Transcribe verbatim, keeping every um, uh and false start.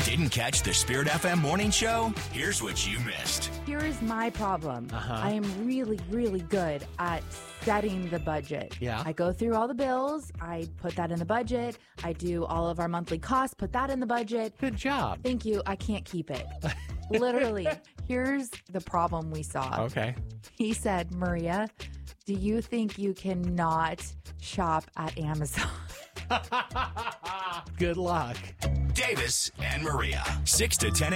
Didn't catch the Spirit F M morning show? Here's what you missed. Here is my problem. Uh-huh. I am really, really good at setting the budget. Yeah. I go through all the bills. I put that in the budget. I do all of our monthly costs, put that in the budget. Good job. Thank you. I can't keep it. Literally. Here's the problem we saw. Okay. He said, Maria, do you think you cannot shop at Amazon? Good luck. Davis and Maria, six to ten